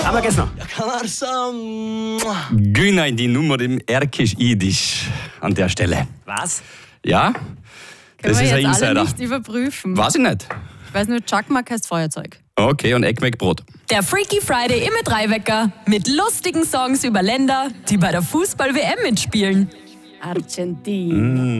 Aber geht's noch. Günein, die Nummer im Erkisch-Idisch an der Stelle. Was? Ja, Können das wir ist ein jetzt alle Insider. nicht überprüfen. Weiß ich nicht. Ich weiß nur, Chakmak heißt Feuerzeug. Okay, und Eckmeckbrot. Der Freaky Friday im Mit-3-Wecker mit lustigen Songs über Länder, die bei der Fußball-WM mitspielen. Argentinien.